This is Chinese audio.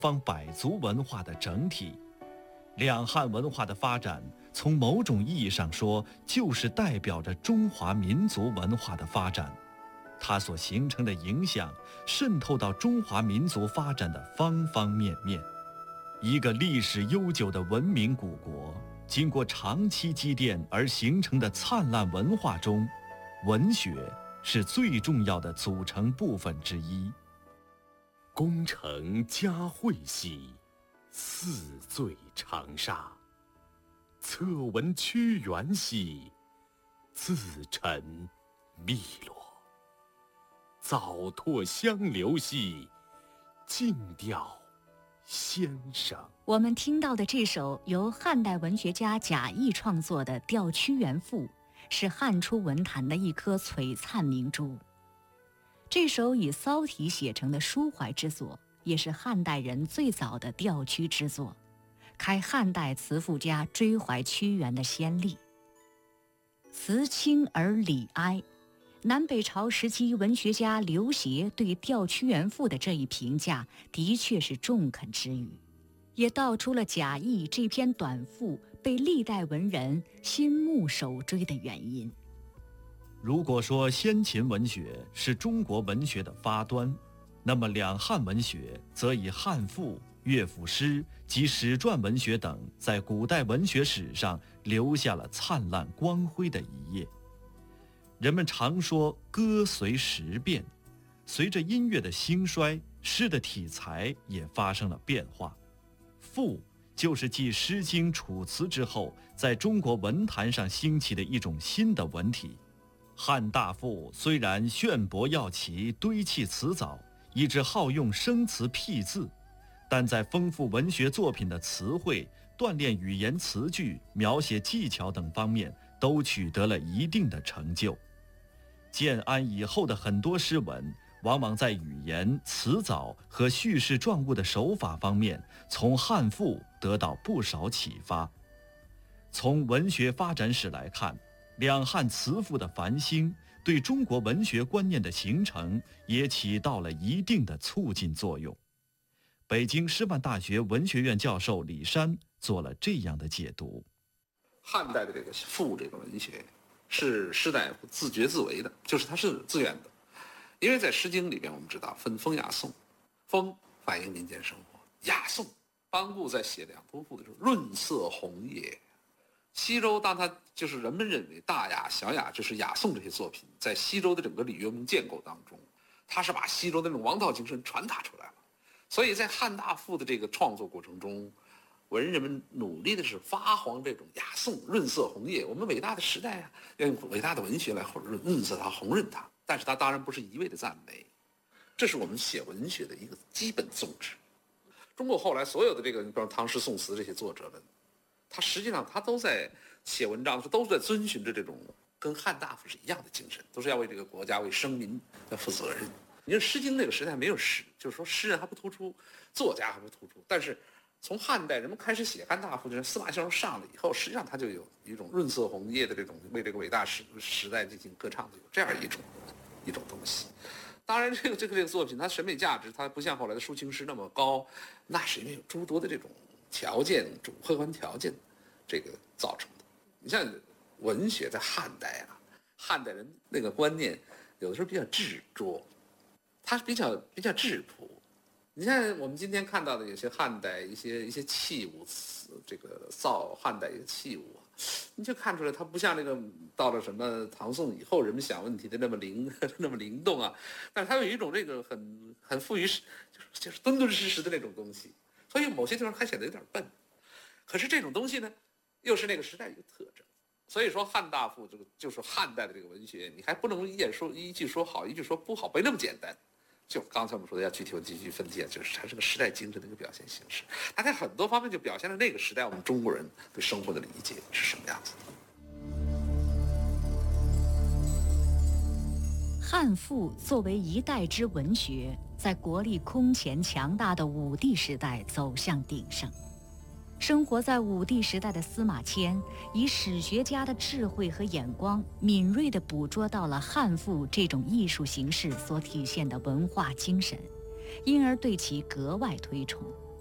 方百族文化的整体。两汉文化的发展，从某种意义上说，就是代表着中华民族文化的发展。它所形成的影响，渗透到中华民族发展的方方面面。一个历史悠久的文明古国，经过长期积淀而形成的灿烂文化中，文学是最重要的组成部分之一。 功成嘉会兮，四醉长沙；侧闻屈原兮，自沉汨罗；早拓香流兮，静调先生。 我们听到的这首由汉代文学家贾谊创作的《吊屈原赋》，是汉初文坛的一颗璀璨明珠。这首以骚体写成的抒怀之作，也是汉代人最早的吊屈之作，开汉代词赋家追怀屈原的先例。词清而理哀，南北朝时期文学家刘勰对《吊屈原赋》的这一评价，的确是中肯之语，也道出了贾谊这篇短赋被历代文人心目首追的原因。 如果说先秦文学是中国文学的发端，那么两汉文学则以汉赋、乐府诗及史传文学等在古代文学史上留下了灿烂光辉的一页。人们常说歌随时变，随着音乐的兴衰，诗的体裁也发生了变化。赋就是继《诗经》《楚辞》之后，在中国文坛上兴起的一种新的文体。汉大赋虽然炫博耀奇，堆砌辞藻，以致好用生词僻字，但在丰富文学作品的词汇、锻炼语言词句、描写技巧等方面都取得了一定的成就。建安以后的很多诗文，往往在语言、词藻和叙事状物的手法方面，从汉赋得到不少启发。从文学发展史来看，两汉词赋的繁兴，对中国文学观念的形成也起到了一定的促进作用。北京师范大学文学院教授李山做了这样的解读： 汉代的这个赋这个文学，是士大夫自觉自为的，就是它是自愿的。因为在《诗经》里边，我们知道分风雅颂，风反映民间生活，雅颂班固在写两都赋的时候，润色红叶。西周当他就是人们认为大雅、小雅就是雅颂这些作品，在西周的整个礼乐文建构当中，他是把西周的那种王道精神传达出来了。所以在汉大赋的这个创作过程中，文人们努力的是发黄这种雅颂，润色红叶。我们伟大的时代啊，要用伟大的文学来润色它、红润它。但是它当然不是一味的赞美，这是我们写文学的一个基本宗旨。中国后来所有的这个，你比如唐诗宋词这些作者们，他实际上他都在写文章的时候，都是在遵循着这种跟汉大夫是一样的精神，都是要为这个国家、为生民要负责任。你说《诗经》那个时代没有诗，就是说诗人还不突出，作家还不突出。但是从汉代人们开始写汉大夫，就是司马相如上了以后，实际上他就有一种润色红叶的这种为这个伟大时代进行歌唱的有这样一种东西。当然，这个作品它审美价值，它不像后来的抒情诗那么高，那是因为有诸多的这种条件、客观条件这个造成的。你像文学在汉代啊，汉代人那个观念有的时候比较执着，它是比较质朴。你看我们今天看到的有些汉代一些器物，这个造汉代一些器物啊，你就看出来它不像那个到了什么唐宋以后人们想问题的那么灵动啊，但是它有一种这个很富于就是敦敦实实的那种东西，所以某些地方还显得有点笨。可是这种东西呢，又是那个时代一个特征。所以说汉大赋这个就是汉代的这个文学，你还不能一句说好，一句说不好，没那么简单。就刚才我们说的要具体分析，就是它是个时代精神的一个表现形式，它在很多方面就表现了那个时代我们中国人对生活的理解是什么样子的。 汉赋作为一代之文学，在国力空前强大的武帝时代走向鼎盛。生活在武帝时代的司马迁，以史学家的智慧和眼光，敏锐地捕捉到了汉赋这种艺术形式所体现的文化精神，因而对其格外推崇。